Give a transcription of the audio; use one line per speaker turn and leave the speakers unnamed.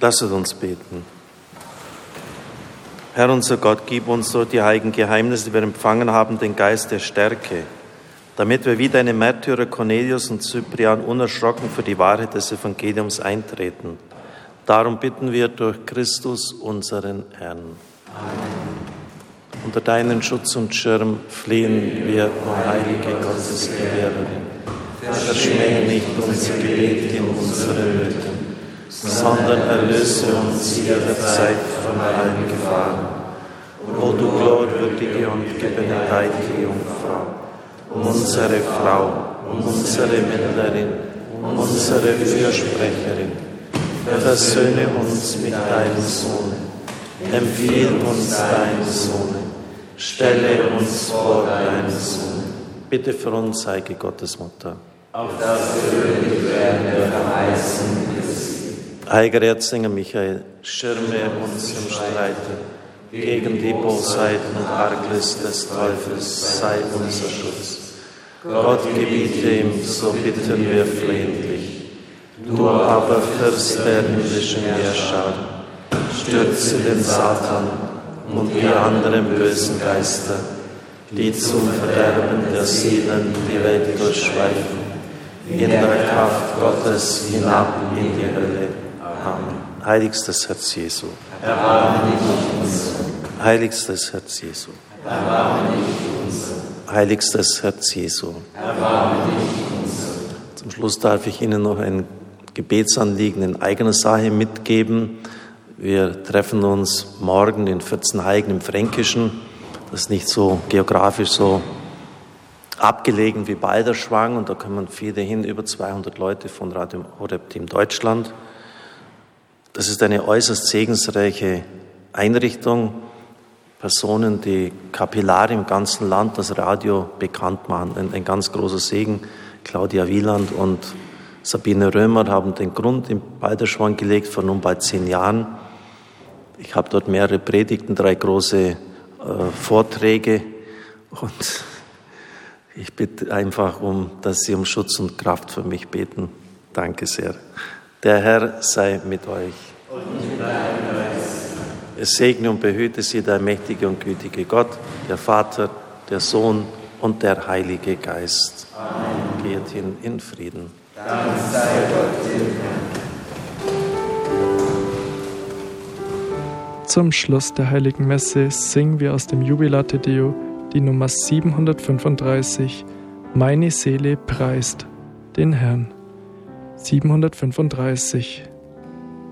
Lasset uns beten. Herr unser Gott, gib uns durch die heiligen Geheimnisse, die wir empfangen haben, den Geist der Stärke, damit wir wie deine Märtyrer Cornelius und Cyprian unerschrocken für die Wahrheit des Evangeliums eintreten. Darum bitten wir durch Christus, unseren Herrn.
Amen.
Unter deinen Schutz und Schirm fliehen wir, o heilige Gottesgelehrerin. Verschmähe nicht unser Gebet in unsere Nöte, sondern erlöse uns jederzeit von allen Gefahren. O du glorwürdige und gebenedeite Jungfrau, unsere Frau, unsere Mittlerin, unsere Fürsprecherin, versöhne uns mit deinem Sohn, empfiehl uns deinen Sohn, stelle uns vor deinen Sohn. Bitte für uns, heilige Gottesmutter.
Auf das wir werden der verheißen ist.
Heiliger Erzengel Michael, schirme uns im Streite gegen die Bosheit und Arglist des Teufels, sei unser Schutz. Gott gebiete ihm, so bitten wir flehentlich. Du aber, Fürst der himmlischen Heerschar, stürze den Satan und die anderen bösen Geister, die zum Verderben der Seelen die Welt durchschweifen, in der Kraft Gottes hinab in die Hölle. Amen. Heiligstes Herz Jesu.
Erbarme dich unser.
Heiligstes Herz Jesu.
Erbarme dich unser.
Heiligstes Herz Jesu.
Erbarme dich unser.
Zum Schluss darf ich Ihnen noch ein Gebetsanliegen in eigener Sache mitgeben. Wir treffen uns morgen in 14 Heiligen im Fränkischen. Das ist nicht so geografisch so abgelegen wie Balderschwang und da kommen viele hin, über 200 Leute von Radio Horeb Team Deutschland. Das ist eine äußerst segensreiche Einrichtung. Personen, die kapillar im ganzen Land das Radio bekannt machen. Ein ganz großer Segen. Claudia Wieland und Sabine Römer haben den Grund in Balderschwang gelegt vor nun bald 10 Jahren. Ich habe dort mehrere Predigten, 3 große Vorträge und ich bitte einfach dass Sie um Schutz und Kraft für mich beten. Danke sehr. Der Herr sei mit euch.
Und mit deinem Geist.
Es segne und behüte Sie der mächtige und gütige Gott, der Vater, der Sohn und der Heilige Geist.
Amen.
Geht hin in Frieden.
Dank sei Gott dem Herrn.
Zum Schluss der Heiligen Messe singen wir aus dem Jubilate Deo die Nummer 735, Meine Seele preist den Herrn. 735